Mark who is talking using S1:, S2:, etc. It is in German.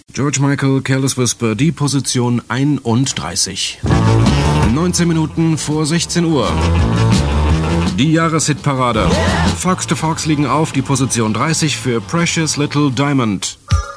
S1: George Michael, Careless Whisper, die Position 31. 19 Minuten vor 16 Uhr. Die Jahreshitparade. Fox to Fox liegen auf, die Position 30 für Precious Little Diamond.